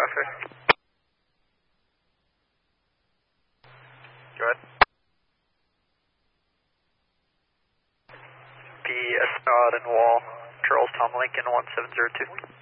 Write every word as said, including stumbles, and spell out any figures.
traffic. Go ahead. P. Escod and Wall, Charles Tom Lincoln one seven zero two.